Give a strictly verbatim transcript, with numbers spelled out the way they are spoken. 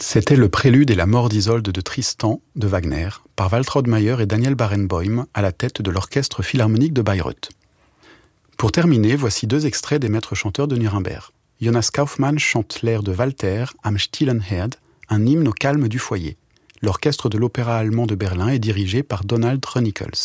C'était le prélude et la mort d'Isolde de Tristan de Wagner par Waltraud Mayer et Daniel Barenboim à la tête de l'Orchestre philharmonique de Bayreuth. Pour terminer, voici deux extraits des maîtres chanteurs de Nuremberg. Jonas Kaufmann chante l'air de Walter Am stillen Herd, un hymne au calme du foyer. L'orchestre de l'Opéra allemand de Berlin est dirigé par Donald Rönikels.